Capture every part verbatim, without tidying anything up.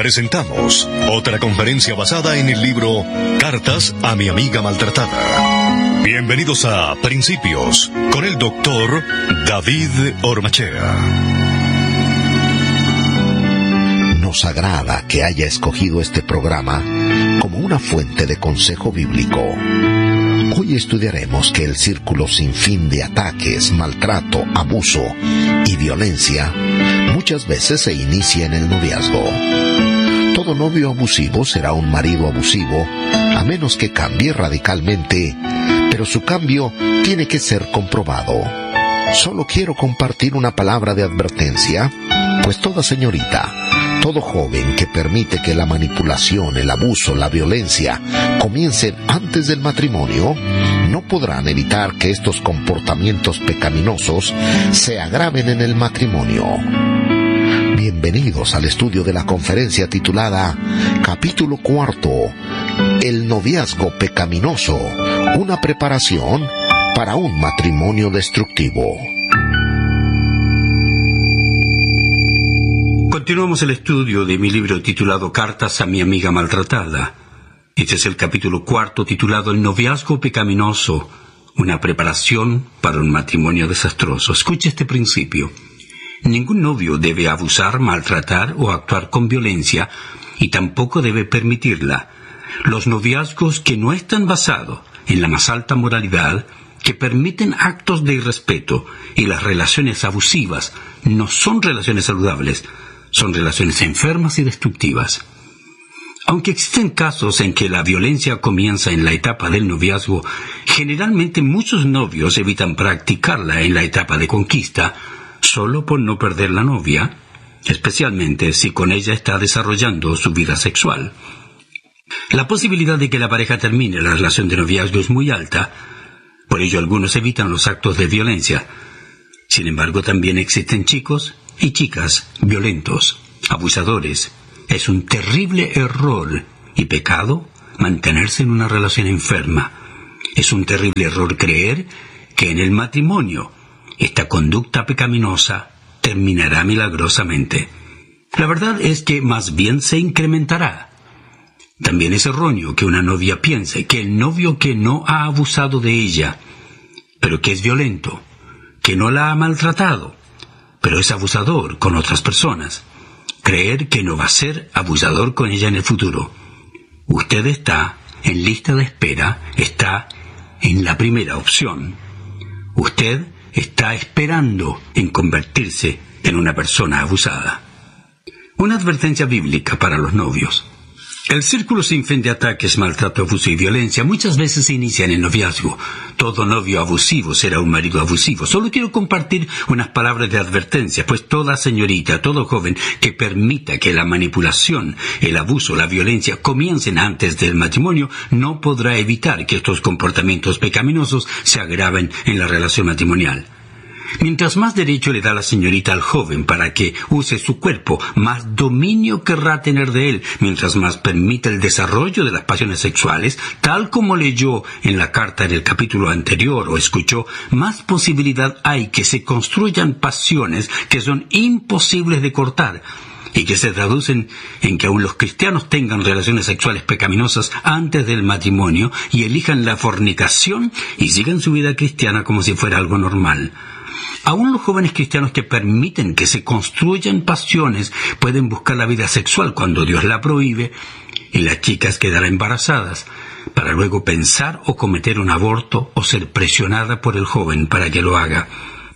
Presentamos otra conferencia basada en el libro Cartas a mi amiga maltratada. Bienvenidos a Principios con el doctor David Ormachea. Nos agrada que haya escogido este programa como una fuente de consejo bíblico. Hoy estudiaremos que el círculo sin fin de ataques, maltrato, abuso y violencia muchas veces se inicia en el noviazgo. Todo novio abusivo será un marido abusivo, a menos que cambie radicalmente, pero su cambio tiene que ser comprobado. Solo quiero compartir una palabra de advertencia, pues toda señorita, todo joven que permite que la manipulación, el abuso, la violencia comiencen antes del matrimonio, no podrán evitar que estos comportamientos pecaminosos se agraven en el matrimonio. Bienvenidos al estudio de la conferencia titulada Capítulo Cuarto, El noviazgo pecaminoso, una preparación para un matrimonio destructivo. Continuamos el estudio de mi libro titulado Cartas a mi amiga maltratada. Este es el capítulo cuarto titulado El noviazgo pecaminoso, una preparación para un matrimonio desastroso. Escuche este principio. Ningún novio debe abusar, maltratar o actuar con violencia, y tampoco debe permitirla. Los noviazgos que no están basados en la más alta moralidad, que permiten actos de irrespeto, y las relaciones abusivas no son relaciones saludables, son relaciones enfermas y destructivas. Aunque existen casos en que la violencia comienza en la etapa del noviazgo, generalmente muchos novios evitan practicarla en la etapa de conquista, solo por no perder la novia, especialmente si con ella está desarrollando su vida sexual. La posibilidad de que la pareja termine la relación de noviazgo es muy alta, por ello algunos evitan los actos de violencia. Sin embargo, también existen chicos y chicas violentos, abusadores. Es un terrible error y pecado mantenerse en una relación enferma. Es un terrible error creer que en el matrimonio esta conducta pecaminosa terminará milagrosamente. La verdad es que más bien se incrementará. También es erróneo que una novia piense que el novio que no ha abusado de ella, pero que es violento, que no la ha maltratado, pero es abusador con otras personas, creer que no va a ser abusador con ella en el futuro. Usted está en lista de espera, está en la primera opción. Usted está esperando en convertirse en una persona abusada. Una advertencia bíblica para los novios. El círculo sin fin de ataques, maltrato, abuso y violencia muchas veces se inicia en el noviazgo. Todo novio abusivo será un marido abusivo. Solo quiero compartir unas palabras de advertencia, pues toda señorita, todo joven que permita que la manipulación, el abuso, la violencia comiencen antes del matrimonio, no podrá evitar que estos comportamientos pecaminosos se agraven en la relación matrimonial. Mientras más derecho le da la señorita al joven para que use su cuerpo, más dominio querrá tener de él. Mientras más permite el desarrollo de las pasiones sexuales, tal como leyó en la carta en el capítulo anterior o escuchó, más posibilidad hay que se construyan pasiones que son imposibles de cortar y que se traducen en que aun los cristianos tengan relaciones sexuales pecaminosas antes del matrimonio y elijan la fornicación y sigan su vida cristiana como si fuera algo normal. Aún los jóvenes cristianos que permiten que se construyan pasiones pueden buscar la vida sexual cuando Dios la prohíbe, y las chicas quedarán embarazadas para luego pensar o cometer un aborto o ser presionada por el joven para que lo haga.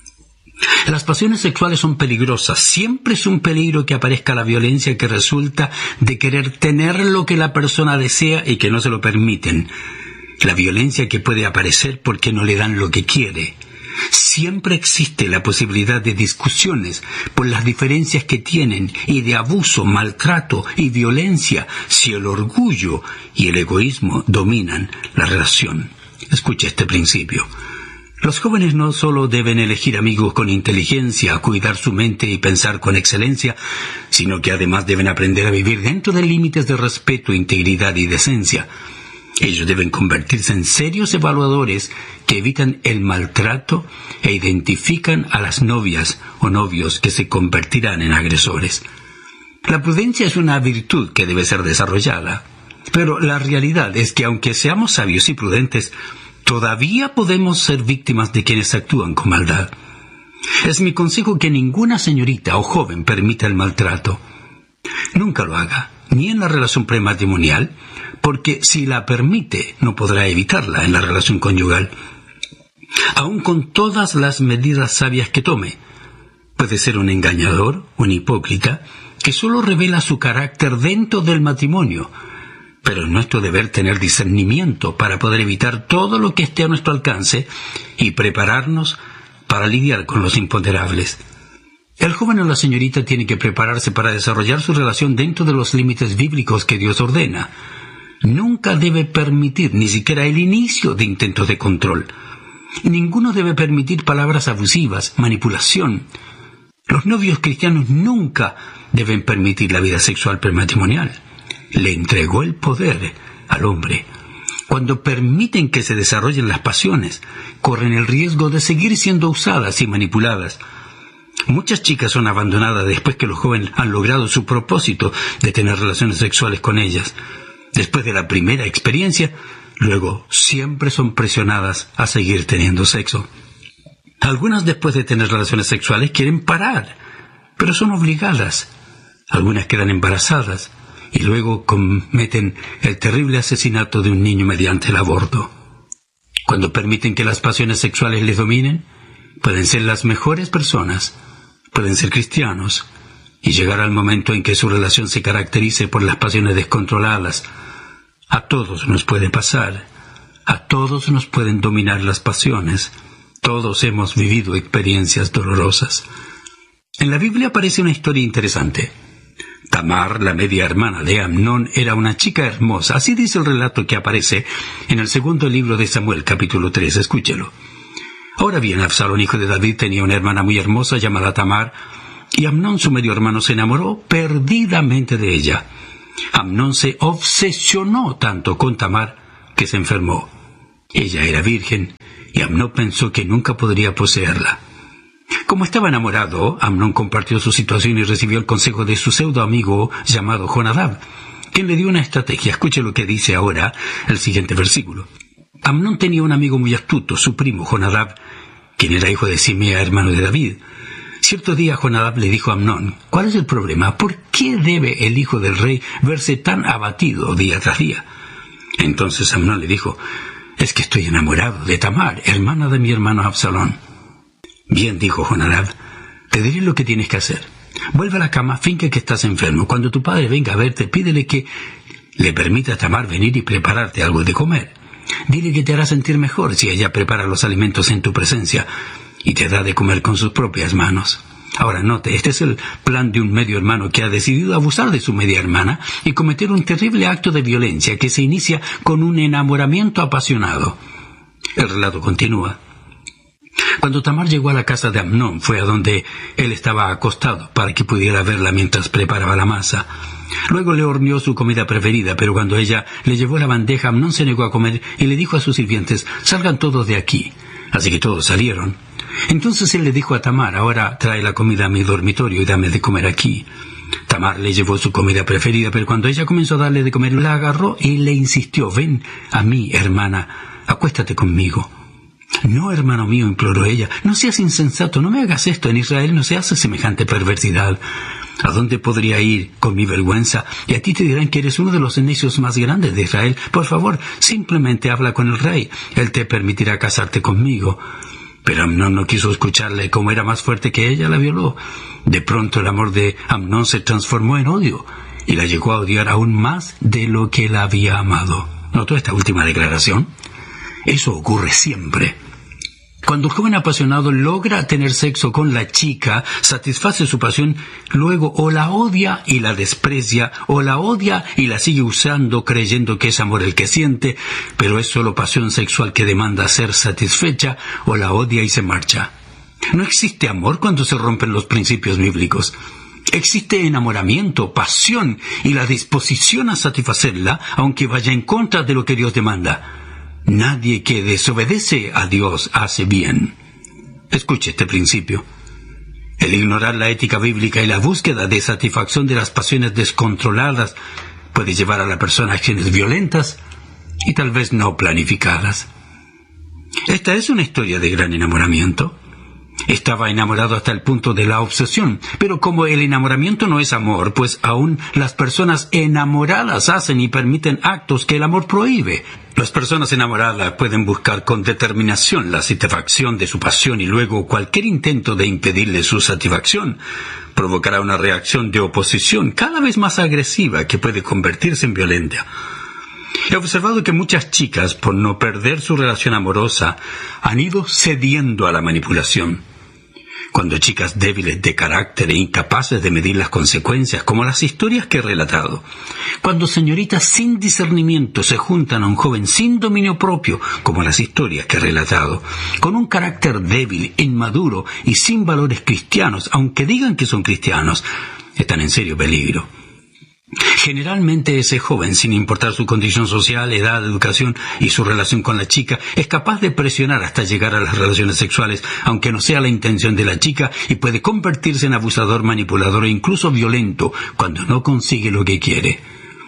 Las pasiones sexuales son peligrosas. Siempre es un peligro que aparezca la violencia que resulta de querer tener lo que la persona desea y que no se lo permiten. La violencia que puede aparecer porque no le dan lo que quiere. Siempre existe la posibilidad de discusiones por las diferencias que tienen y de abuso, maltrato y violencia si el orgullo y el egoísmo dominan la relación. Escuche este principio. Los jóvenes no solo deben elegir amigos con inteligencia, cuidar su mente y pensar con excelencia, sino que además deben aprender a vivir dentro de límites de respeto, integridad y decencia. Ellos deben convertirse en serios evaluadores que evitan el maltrato e identifican a las novias o novios que se convertirán en agresores. La prudencia es una virtud que debe ser desarrollada. Pero la realidad es que aunque seamos sabios y prudentes, todavía podemos ser víctimas de quienes actúan con maldad. Es mi consejo que ninguna señorita o joven permita el maltrato. Nunca lo haga, ni en la relación prematrimonial, porque si la permite, no podrá evitarla en la relación conyugal. Aun con todas las medidas sabias que tome, puede ser un engañador, un hipócrita, que solo revela su carácter dentro del matrimonio. Pero es nuestro deber tener discernimiento para poder evitar todo lo que esté a nuestro alcance y prepararnos para lidiar con los imponderables. El joven o la señorita tiene que prepararse para desarrollar su relación dentro de los límites bíblicos que Dios ordena. Nunca debe permitir ni siquiera el inicio de intentos de control. Ninguno debe permitir palabras abusivas, manipulación. Los novios cristianos nunca deben permitir la vida sexual prematrimonial. Le entregó el poder al hombre. Cuando permiten que se desarrollen las pasiones, corren el riesgo de seguir siendo usadas y manipuladas. Muchas chicas son abandonadas después que los jóvenes han logrado su propósito de tener relaciones sexuales con ellas. Después de la primera experiencia, luego siempre son presionadas a seguir teniendo sexo. Algunas después de tener relaciones sexuales quieren parar, pero son obligadas. Algunas quedan embarazadas y luego cometen el terrible asesinato de un niño mediante el aborto. Cuando permiten que las pasiones sexuales les dominen, pueden ser las mejores personas, pueden ser cristianos, y llegar al momento en que su relación se caracterice por las pasiones descontroladas. A todos nos puede pasar, a todos nos pueden dominar las pasiones, todos hemos vivido experiencias dolorosas. En la Biblia aparece una historia interesante. Tamar, la media hermana de Amnón, era una chica hermosa. Así dice el relato que aparece en el segundo libro de Samuel, capítulo tres. Escúchelo. Ahora bien, Absalón, hijo de David, tenía una hermana muy hermosa llamada Tamar, y Amnón, su medio hermano, se enamoró perdidamente de ella. Amnón se obsesionó tanto con Tamar que se enfermó. Ella era virgen, y Amnón pensó que nunca podría poseerla. Como estaba enamorado, Amnón compartió su situación y recibió el consejo de su pseudo amigo llamado Jonadab, quien le dio una estrategia. Escuche lo que dice ahora el siguiente versículo. Amnón tenía un amigo muy astuto, su primo Jonadab, quien era hijo de Simea, hermano de David. Cierto día Jonadab le dijo a Amnón: ¿cuál es el problema? ¿Por qué debe el hijo del rey verse tan abatido día tras día? Entonces Amnón le dijo: es que estoy enamorado de Tamar, hermana de mi hermano Absalón. Bien, dijo Jonadab, te diré lo que tienes que hacer. Vuelve a la cama, finge que estás enfermo. Cuando tu padre venga a verte, pídele que le permita a Tamar venir y prepararte algo de comer. Dile que te hará sentir mejor si ella prepara los alimentos en tu presencia y te da de comer con sus propias manos. Ahora note, este es el plan de un medio hermano que ha decidido abusar de su media hermana y cometer un terrible acto de violencia que se inicia con un enamoramiento apasionado. El relato continúa. Cuando Tamar llegó a la casa de Amnón, fue a donde él estaba acostado para que pudiera verla mientras preparaba la masa. Luego le horneó su comida preferida, pero cuando ella le llevó la bandeja, Amnón se negó a comer y le dijo a sus sirvientes: salgan todos de aquí. Así que todos salieron. Entonces él le dijo a Tamar: ahora trae la comida a mi dormitorio y dame de comer aquí. Tamar le llevó su comida preferida, pero cuando ella comenzó a darle de comer, la agarró y le insistió: ven a mí, hermana, acuéstate conmigo. No, hermano mío, imploró ella, no seas insensato, no me hagas esto. En Israel no se hace semejante perversidad. ¿A dónde podría ir con mi vergüenza? Y a ti te dirán que eres uno de los necios más grandes de Israel. Por favor, simplemente habla con el rey. Él te permitirá casarte conmigo. Pero Amnón no quiso escucharle. Como era más fuerte que ella, la violó. De pronto el amor de Amnón se transformó en odio y la llegó a odiar aún más de lo que la había amado. ¿Notó esta última declaración? Eso ocurre siempre. Cuando el joven apasionado logra tener sexo con la chica, satisface su pasión, luego o la odia y la desprecia, o la odia y la sigue usando creyendo que es amor el que siente, pero es solo pasión sexual que demanda ser satisfecha, o la odia y se marcha. No existe amor cuando se rompen los principios bíblicos. Existe enamoramiento, pasión y la disposición a satisfacerla, aunque vaya en contra de lo que Dios demanda. Nadie que desobedece a Dios hace bien. Escuche este principio. El ignorar la ética bíblica y la búsqueda de satisfacción de las pasiones descontroladas puede llevar a la persona a acciones violentas y tal vez no planificadas. Esta es una historia de gran enamoramiento. Estaba enamorado hasta el punto de la obsesión, pero como el enamoramiento no es amor, pues aún las personas enamoradas hacen y permiten actos que el amor prohíbe. Las personas enamoradas pueden buscar con determinación la satisfacción de su pasión y luego cualquier intento de impedirle su satisfacción provocará una reacción de oposición cada vez más agresiva que puede convertirse en violenta. He observado que muchas chicas, por no perder su relación amorosa, han ido cediendo a la manipulación. Cuando chicas débiles de carácter e incapaces de medir las consecuencias, como las historias que he relatado. Cuando señoritas sin discernimiento se juntan a un joven sin dominio propio, como las historias que he relatado, con un carácter débil, inmaduro y sin valores cristianos, aunque digan que son cristianos, están en serio peligro. Generalmente ese joven, sin importar su condición social, edad, educación y su relación con la chica, es capaz de presionar hasta llegar a las relaciones sexuales, aunque no sea la intención de la chica, y puede convertirse en abusador, manipulador e incluso violento cuando no consigue lo que quiere.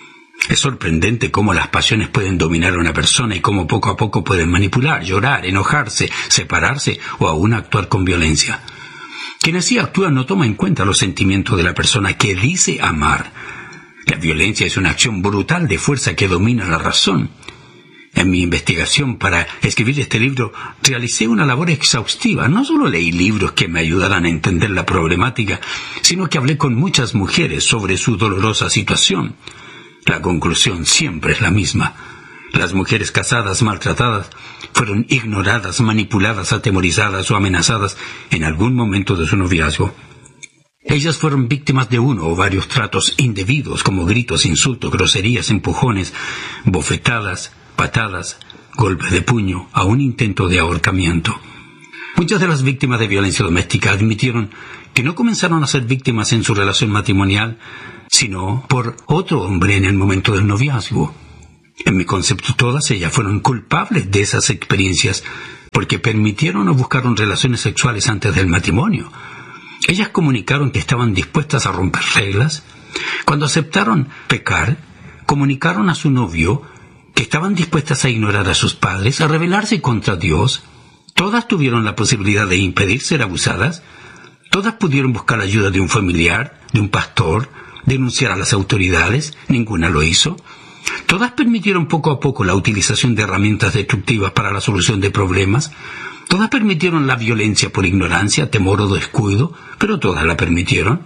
Es sorprendente cómo las pasiones pueden dominar a una persona y cómo poco a poco pueden manipular, llorar, enojarse, separarse o aún actuar con violencia. Quien así actúa no toma en cuenta los sentimientos de la persona que dice amar. La violencia es una acción brutal de fuerza que domina la razón. En mi investigación para escribir este libro, realicé una labor exhaustiva. No solo leí libros que me ayudaran a entender la problemática, sino que hablé con muchas mujeres sobre su dolorosa situación. La conclusión siempre es la misma. Las mujeres casadas maltratadas fueron ignoradas, manipuladas, atemorizadas o amenazadas en algún momento de su noviazgo. Ellas fueron víctimas de uno o varios tratos indebidos, como gritos, insultos, groserías, empujones, bofetadas, patadas, golpes de puño, a un intento de ahorcamiento. Muchas de las víctimas de violencia doméstica admitieron que no comenzaron a ser víctimas en su relación matrimonial, sino por otro hombre en el momento del noviazgo. En mi concepto, todas ellas fueron culpables de esas experiencias porque permitieron o buscaron relaciones sexuales antes del matrimonio. Ellas comunicaron que estaban dispuestas a romper reglas. Cuando aceptaron pecar, comunicaron a su novio que estaban dispuestas a ignorar a sus padres, a rebelarse contra Dios. Todas tuvieron la posibilidad de impedir ser abusadas. Todas pudieron buscar ayuda de un familiar, de un pastor, denunciar a las autoridades. Ninguna lo hizo. Todas permitieron poco a poco la utilización de herramientas destructivas para la solución de problemas. Todas permitieron la violencia por ignorancia, temor o descuido, pero todas la permitieron.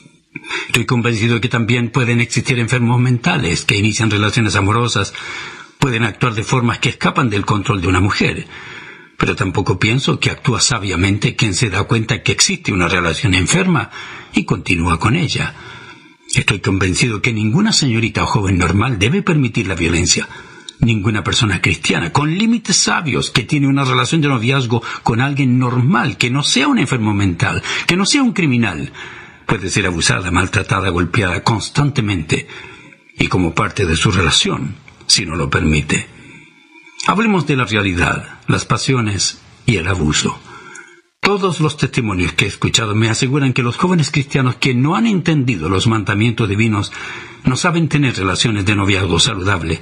Estoy convencido de que también pueden existir enfermos mentales que inician relaciones amorosas, pueden actuar de formas que escapan del control de una mujer, pero tampoco pienso que actúa sabiamente quien se da cuenta que existe una relación enferma y continúa con ella. Estoy convencido que ninguna señorita o joven normal debe permitir la violencia. Ninguna persona cristiana, con límites sabios, que tiene una relación de noviazgo con alguien normal, que no sea un enfermo mental, que no sea un criminal, puede ser abusada, maltratada, golpeada constantemente, y como parte de su relación, si no lo permite. Hablemos de la realidad, las pasiones y el abuso. Todos los testimonios que he escuchado me aseguran que los jóvenes cristianos que no han entendido los mandamientos divinos no saben tener relaciones de noviazgo saludable.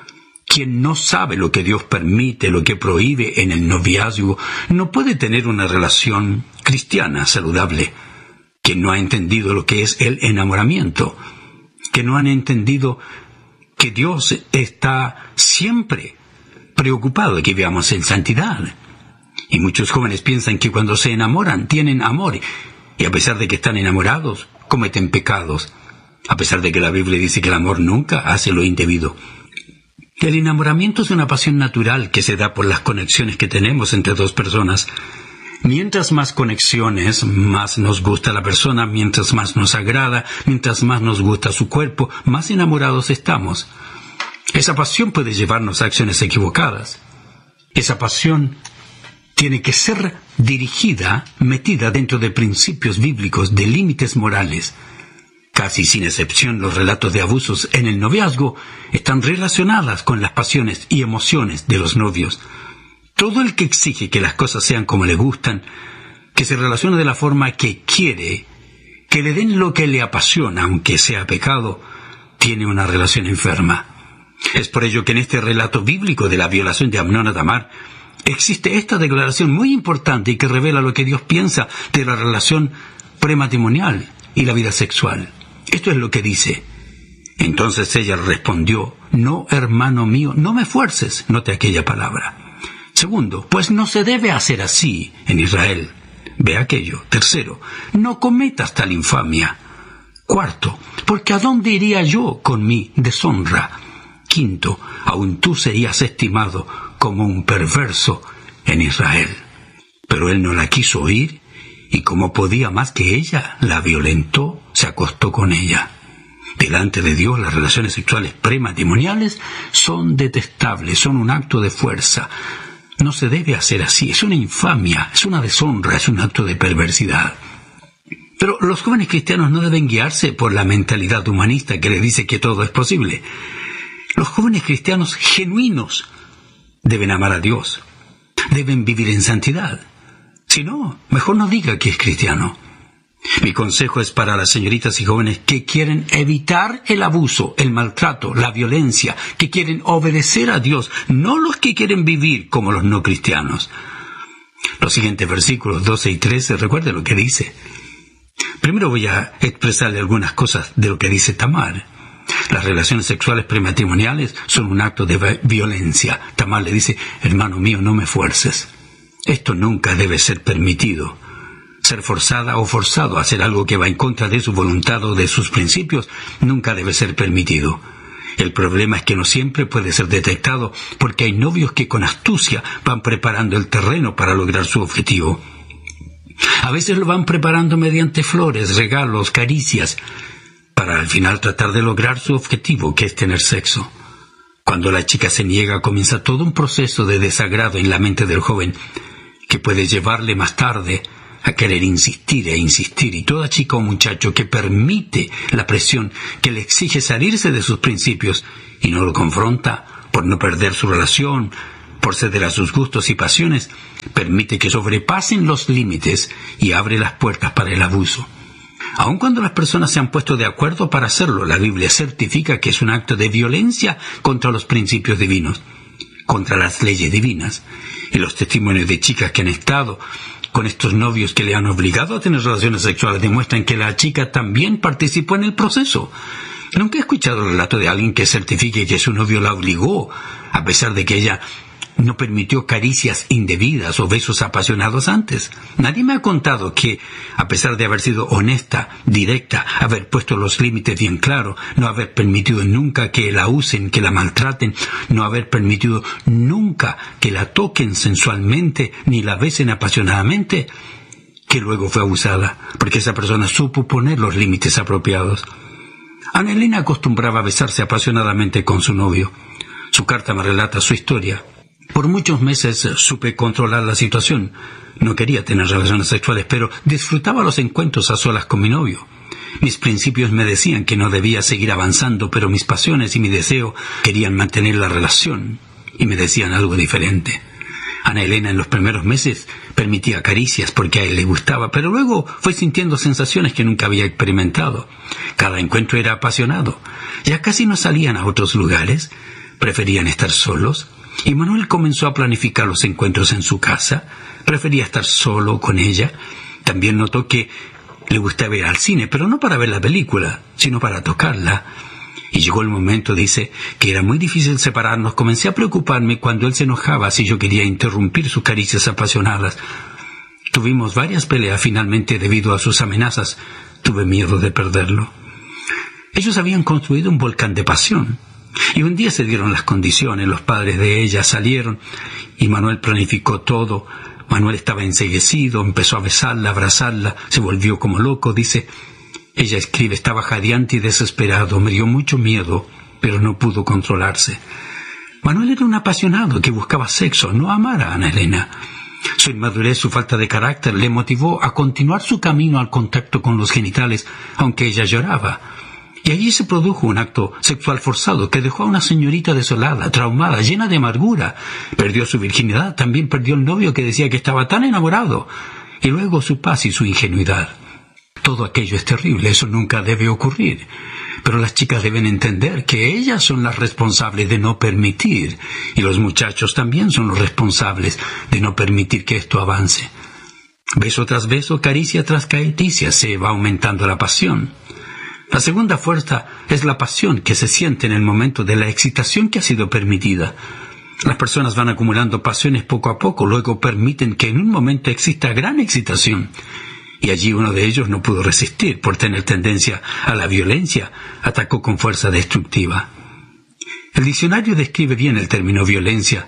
Quien no sabe lo que Dios permite, lo que prohíbe en el noviazgo, no puede tener una relación cristiana saludable. Quien no ha entendido lo que es el enamoramiento, que no han entendido que Dios está siempre preocupado de que vivamos en santidad. Y muchos jóvenes piensan que cuando se enamoran tienen amor, y a pesar de que están enamorados, cometen pecados, a pesar de que la Biblia dice que el amor nunca hace lo indebido. El enamoramiento es una pasión natural que se da por las conexiones que tenemos entre dos personas. Mientras más conexiones, más nos gusta la persona, mientras más nos agrada, mientras más nos gusta su cuerpo, más enamorados estamos. Esa pasión puede llevarnos a acciones equivocadas. Esa pasión tiene que ser dirigida, metida dentro de principios bíblicos, de límites morales. Casi sin excepción, los relatos de abusos en el noviazgo están relacionadas con las pasiones y emociones de los novios. Todo el que exige que las cosas sean como le gustan, que se relaciona de la forma que quiere, que le den lo que le apasiona, aunque sea pecado, tiene una relación enferma. Es por ello que en este relato bíblico de la violación de Amnón a Tamar, existe esta declaración muy importante y que revela lo que Dios piensa de la relación prematrimonial y la vida sexual. Esto es lo que dice. Entonces ella respondió: no, hermano mío, no me fuerces. Note aquella palabra. Segundo, pues no se debe hacer así en Israel. Ve aquello. Tercero, no cometas tal infamia. Cuarto, porque ¿a dónde iría yo con mi deshonra? Quinto, aún tú serías estimado como un perverso en Israel. Pero él no la quiso oír, y como podía más que ella, la violentó, se acostó con ella. Delante de Dios, las relaciones sexuales prematrimoniales son detestables, son un acto de fuerza. No se debe hacer así, es una infamia, es una deshonra, es un acto de perversidad. Pero los jóvenes cristianos no deben guiarse por la mentalidad humanista que les dice que todo es posible. Los jóvenes cristianos genuinos deben amar a Dios, deben vivir en santidad. Si no, mejor no diga que es cristiano. Mi consejo es para las señoritas y jóvenes que quieren evitar el abuso, el maltrato, la violencia, que quieren obedecer a Dios, no los que quieren vivir como los no cristianos. Los siguientes versículos doce y trece, recuerde lo que dice. Primero voy a expresarle algunas cosas de lo que dice Tamar. Las relaciones sexuales prematrimoniales son un acto de violencia. Tamar le dice: hermano mío, no me fuerces. Esto nunca debe ser permitido. Ser forzada o forzado a hacer algo que va en contra de su voluntad o de sus principios nunca debe ser permitido. El problema es que no siempre puede ser detectado, porque hay novios que con astucia van preparando el terreno para lograr su objetivo. A veces lo van preparando mediante flores, regalos, caricias, para al final tratar de lograr su objetivo, que es tener sexo. Cuando la chica se niega, comienza todo un proceso de desagrado en la mente del joven, que puede llevarle más tarde a querer insistir e insistir, y toda chica o muchacho que permite la presión que le exige salirse de sus principios y no lo confronta por no perder su relación, por ceder a sus gustos y pasiones, permite que sobrepasen los límites y abre las puertas para el abuso. Aun cuando las personas se han puesto de acuerdo para hacerlo, la Biblia certifica que es un acto de violencia contra los principios divinos, contra las leyes divinas. Y los testimonios de chicas que han estado con estos novios que le han obligado a tener relaciones sexuales demuestran que la chica también participó en el proceso. Nunca he escuchado el relato de alguien que certifique que su novio la obligó, a pesar de que ella no permitió caricias indebidas o besos apasionados antes. Nadie me ha contado que, a pesar de haber sido honesta, directa, haber puesto los límites bien claros, no haber permitido nunca que la usen, que la maltraten, no haber permitido nunca que la toquen sensualmente ni la besen apasionadamente, que luego fue abusada, porque esa persona supo poner los límites apropiados. Ana Elena acostumbraba a besarse apasionadamente con su novio. Su carta me relata su historia. Por muchos meses supe controlar la situación. No quería tener relaciones sexuales, pero disfrutaba los encuentros a solas con mi novio. Mis principios me decían que no debía seguir avanzando, pero mis pasiones y mi deseo querían mantener la relación, y me decían algo diferente. Ana Elena en los primeros meses permitía caricias porque a él le gustaba, pero luego fue sintiendo sensaciones que nunca había experimentado. Cada encuentro era apasionado. Ya casi no salían a otros lugares, preferían estar solos. Y Manuel comenzó a planificar los encuentros en su casa. Prefería estar solo con ella. También notó que le gustaba ir al cine, pero no para ver la película, sino para tocarla. Y llegó el momento, dice, que era muy difícil separarnos. Comencé a preocuparme cuando él se enojaba si yo quería interrumpir sus caricias apasionadas. Tuvimos varias peleas finalmente debido a sus amenazas. Tuve miedo de perderlo. Ellos habían construido un volcán de pasión. Y un día se dieron las condiciones, los padres de ella salieron y Manuel planificó todo. Manuel estaba enceguecido, empezó a besarla, a abrazarla, se volvió como loco, dice. Ella escribe, estaba jadeante y desesperado, me dio mucho miedo, pero no pudo controlarse. Manuel era un apasionado que buscaba sexo, no amar a Ana Elena. Su inmadurez, su falta de carácter le motivó a continuar su camino al contacto con los genitales, aunque ella lloraba. Y allí se produjo un acto sexual forzado que dejó a una señorita desolada, traumada, llena de amargura. Perdió su virginidad, también perdió el novio que decía que estaba tan enamorado. y luego su paz y su ingenuidad. Todo aquello es terrible, eso nunca debe ocurrir. Pero las chicas deben entender que ellas son las responsables de no permitir, y los muchachos también son los responsables de no permitir que esto avance. Beso tras beso, caricia tras caricia, se va aumentando la pasión. La segunda fuerza es la pasión que se siente en el momento de la excitación que ha sido permitida. Las personas van acumulando pasiones poco a poco, luego permiten que en un momento exista gran excitación. Y allí uno de ellos no pudo resistir por tener tendencia a la violencia, atacó con fuerza destructiva. El diccionario describe bien el término violencia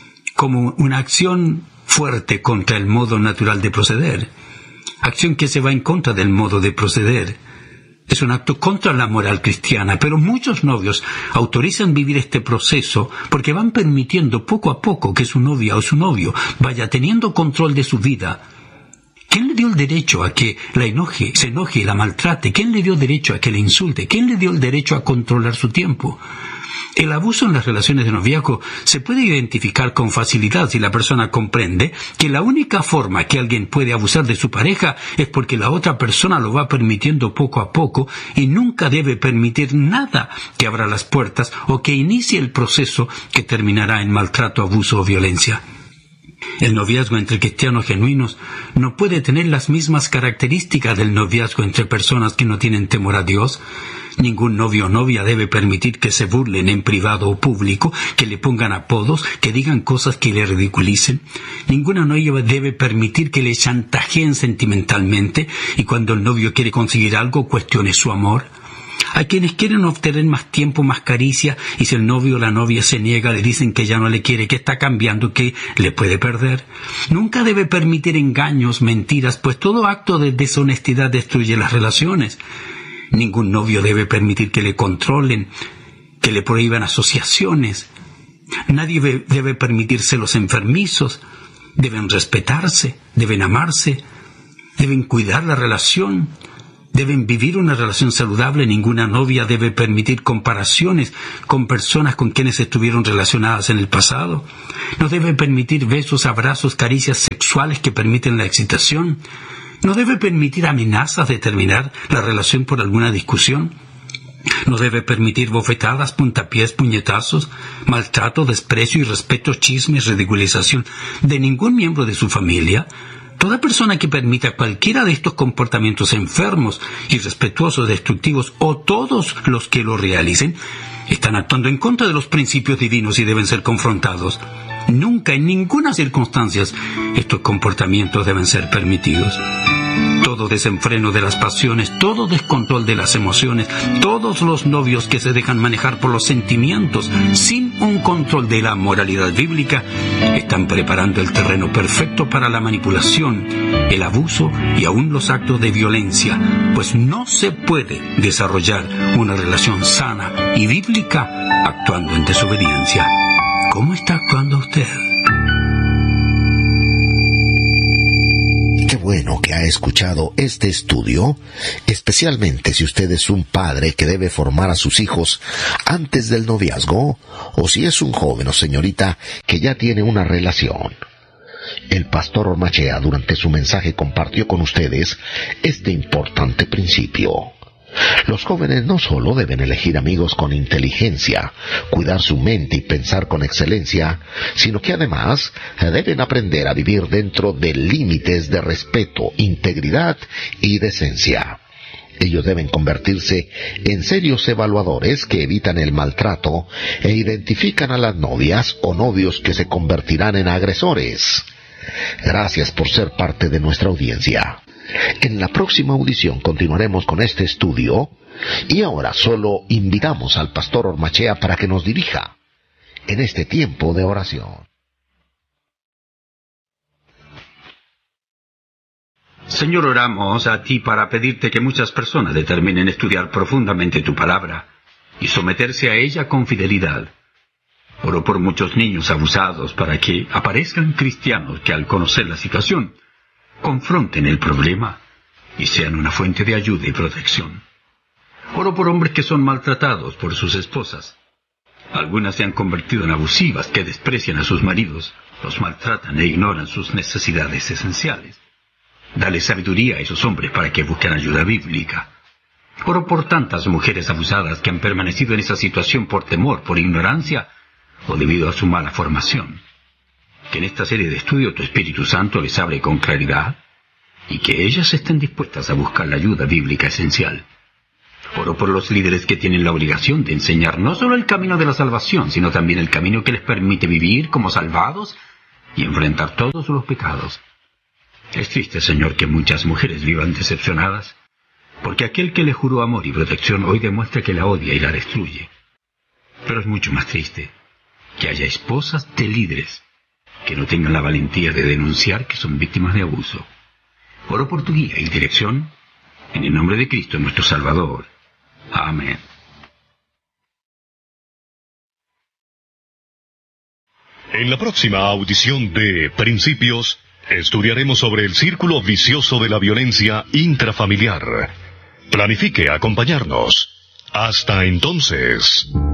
como una acción fuerte contra el modo natural de proceder, acción que se va en contra del modo de proceder. Es un acto contra la moral cristiana, pero muchos novios autorizan vivir este proceso porque van permitiendo poco a poco que su novia o su novio vaya teniendo control de su vida. ¿Quién le dio el derecho a que la enoje, se enoje y la maltrate? ¿Quién le dio derecho a que le insulte? ¿Quién le dio el derecho a controlar su tiempo? El abuso en las relaciones de noviazgo se puede identificar con facilidad si la persona comprende que la única forma que alguien puede abusar de su pareja es porque la otra persona lo va permitiendo poco a poco y nunca debe permitir nada que abra las puertas o que inicie el proceso que terminará en maltrato, abuso o violencia. El noviazgo entre cristianos genuinos no puede tener las mismas características del noviazgo entre personas que no tienen temor a Dios. Ningún novio o novia debe permitir que se burlen en privado o público, que le pongan apodos, que digan cosas que le ridiculicen. Ninguna novia debe permitir que le chantajeen sentimentalmente y cuando el novio quiere conseguir algo cuestione su amor. Hay quienes quieren obtener más tiempo, más caricia, y si el novio o la novia se niega, le dicen que ya no le quiere, que está cambiando, que le puede perder. Nunca debe permitir engaños, mentiras, pues todo acto de deshonestidad destruye las relaciones. Ningún novio debe permitir que le controlen, que le prohíban asociaciones. Nadie debe permitir celos enfermizos. Deben respetarse, deben amarse, deben cuidar la relación. Deben vivir una relación saludable. Ninguna novia debe permitir comparaciones con personas con quienes estuvieron relacionadas en el pasado. No debe permitir besos, abrazos, caricias sexuales que permiten la excitación. No debe permitir amenazas de terminar la relación por alguna discusión. No debe permitir bofetadas, puntapiés, puñetazos, maltrato, desprecio, irrespeto, chismes, ridiculización de ningún miembro de su familia. Toda persona que permita cualquiera de estos comportamientos enfermos, irrespetuosos, destructivos o todos los que lo realicen, están actuando en contra de los principios divinos y deben ser confrontados. Nunca, en ninguna circunstancia, estos comportamientos deben ser permitidos. Todo desenfreno de las pasiones, todo descontrol de las emociones, todos los novios que se dejan manejar por los sentimientos sin un control de la moralidad bíblica, están preparando el terreno perfecto para la manipulación, el abuso y aún los actos de violencia, pues no se puede desarrollar una relación sana y bíblica actuando en desobediencia. ¿Cómo está actuando usted? Qué bueno que ha escuchado este estudio, especialmente si usted es un padre que debe formar a sus hijos antes del noviazgo, o si es un joven o señorita que ya tiene una relación. El pastor Ormachea durante su mensaje compartió con ustedes este importante principio. Los jóvenes no solo deben elegir amigos con inteligencia, cuidar su mente y pensar con excelencia, sino que además deben aprender a vivir dentro de límites de respeto, integridad y decencia. Ellos deben convertirse en serios evaluadores que evitan el maltrato e identifican a las novias o novios que se convertirán en agresores. Gracias por ser parte de nuestra audiencia. En la próxima audición continuaremos con este estudio y ahora solo invitamos al pastor Ormachea para que nos dirija en este tiempo de oración. Señor, oramos a ti para pedirte que muchas personas determinen estudiar profundamente tu palabra y someterse a ella con fidelidad. Oro por muchos niños abusados para que aparezcan cristianos que al conocer la situación confronten el problema y sean una fuente de ayuda y protección. Oro por hombres que son maltratados por sus esposas. Algunas se han convertido en abusivas, que desprecian a sus maridos, los maltratan e ignoran sus necesidades esenciales. Dale sabiduría a esos hombres para que busquen ayuda bíblica. Oro por tantas mujeres abusadas que han permanecido en esa situación por temor, por ignorancia o debido a su mala formación. Que en esta serie de estudio tu Espíritu Santo les hable con claridad y que ellas estén dispuestas a buscar la ayuda bíblica esencial. Oro por los líderes que tienen la obligación de enseñar no solo el camino de la salvación, sino también el camino que les permite vivir como salvados y enfrentar todos los pecados. Es triste, Señor, que muchas mujeres vivan decepcionadas, porque aquel que le juró amor y protección hoy demuestra que la odia y la destruye. Pero es mucho más triste que haya esposas de líderes que no tengan la valentía de denunciar que son víctimas de abuso. Oro por tu guía y dirección, en el nombre de Cristo nuestro Salvador. Amén. En la próxima audición de Principios, estudiaremos sobre el círculo vicioso de la violencia intrafamiliar. Planifique acompañarnos. Hasta entonces.